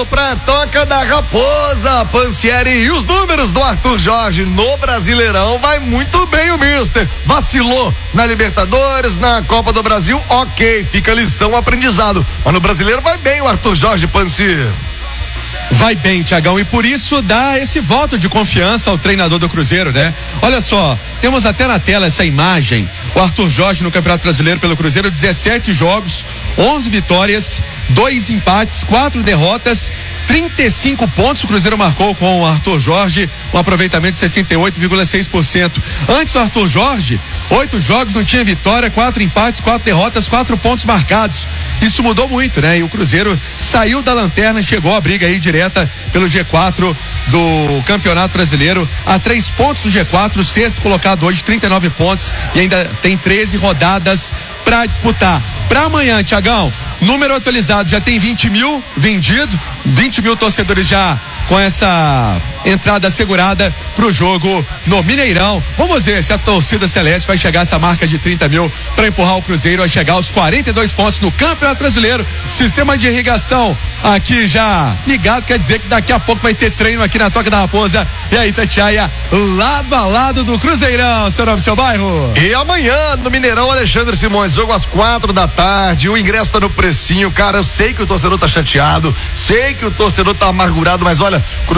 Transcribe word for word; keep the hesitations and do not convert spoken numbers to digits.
Vamos pra Toca da Raposa, Pansieri. E os números do Arthur Jorge no Brasileirão? Vai muito bem o mister. Vacilou na Libertadores, na Copa do Brasil, ok, fica lição, aprendizado. Mas no Brasileiro vai bem o Arthur Jorge, Pansi. Vai bem, Tiagão, e por isso dá esse voto de confiança ao treinador do Cruzeiro, né? Olha só, temos até na tela essa imagem, o Arthur Jorge no Campeonato Brasileiro pelo Cruzeiro, dezessete jogos, onze vitórias, dois empates, quatro derrotas, trinta e cinco pontos o Cruzeiro marcou com o Arthur Jorge, um aproveitamento de sessenta e oito vírgula seis por cento. Antes do Arthur Jorge, oito jogos, não tinha vitória, quatro empates, quatro derrotas, quatro pontos marcados. Isso mudou muito, né? E o Cruzeiro saiu da lanterna, chegou à briga aí direta pelo G quatro do Campeonato Brasileiro, a três pontos do G quatro, sexto colocado hoje, trinta e nove pontos, e ainda tem treze rodadas para disputar. Para amanhã, Tiagão, número atualizado, já tem vinte mil vendido, vinte mil torcedores já com essa entrada assegurada pro jogo no Mineirão. Vamos ver se a torcida celeste vai chegar a essa marca de trinta mil para empurrar o Cruzeiro a chegar aos quarenta e dois pontos no Campeonato Brasileiro. Sistema de irrigação aqui já ligado, quer dizer que daqui a pouco vai ter treino aqui na Toca da Raposa e aí Itatiaia lado a lado do Cruzeirão. Seu nome, seu bairro. E amanhã no Mineirão, Alexandre Simões, jogo às quatro da tarde, o ingresso tá no precinho, cara, eu sei que o torcedor tá chateado, sei que o torcedor tá amargurado, mas olha,